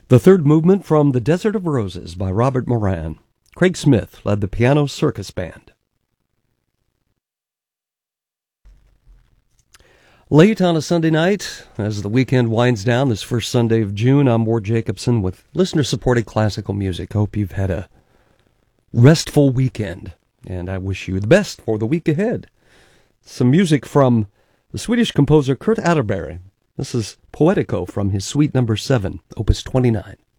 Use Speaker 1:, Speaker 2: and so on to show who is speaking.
Speaker 1: The third movement from The Desert of Roses by Robert Moran. Craig Smith led the Piano Circus Band. Late on a Sunday night, as the weekend winds down, this first Sunday of June, I'm Ward Jacobson with listener-supported classical music. Hope you've had a restful weekend, and I wish you the best for the week ahead. Some music from the Swedish composer Kurt Atterbury. This is Poetico from his Suite No. 7, Opus 29.